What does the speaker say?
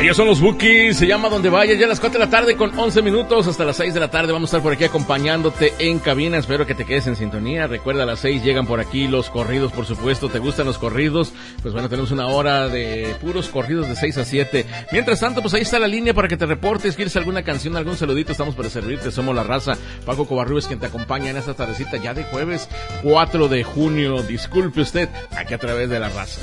Ellos son los Bukis, se llama Donde Vayas, ya a las 4 de la tarde con 11 minutos, hasta las 6 de la tarde vamos a estar por aquí acompañándote en cabina, espero que te quedes en sintonía. Recuerda, a las 6 llegan por aquí los corridos, por supuesto. ¿Te gustan los corridos? Pues bueno, tenemos una hora de puros corridos de 6 a 7. Mientras tanto, pues ahí está la línea para que te reportes. ¿Quieres alguna canción, algún saludito? Estamos para servirte, somos La Raza. Paco Covarrubias quien te acompaña en esta tardecita ya de jueves 4 de junio. Disculpe usted, aquí a través de La Raza.